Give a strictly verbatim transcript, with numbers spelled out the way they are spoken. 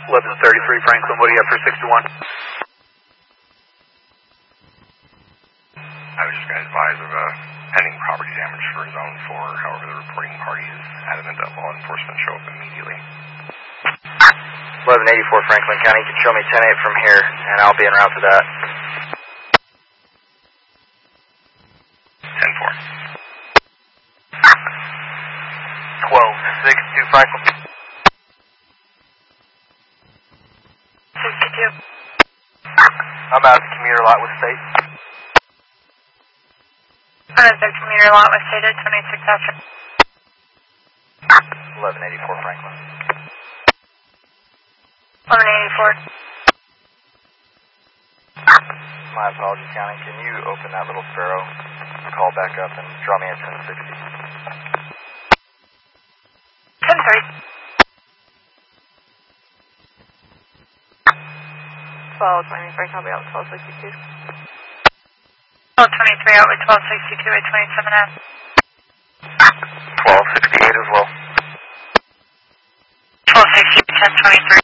eleven thirty-three Franklin, what do you have for sixty-one? I was just going to advise of a pending property damage for zone four. However, the reporting party is adamant that law enforcement show up immediately. eleven eighty-four Franklin County, you can show me ten eight from here, and I'll be en route to that. ten four. twelve sixty-two Franklin. sixty-two. I'm out at the commuter lot with State. I'm at the commuter lot with State at twenty-six after. eleven eighty-four Franklin. eleven eighty-four. My apologies, County. Can you open that little sparrow, call back up, and draw me a ten sixty? ten three. twelve twenty-three, I'll be out twelve sixty-two. twelve twenty-three out with twelve sixty-two at twenty-seven F. twelve sixty-eight as well. twelve sixty-two, ten twenty-three.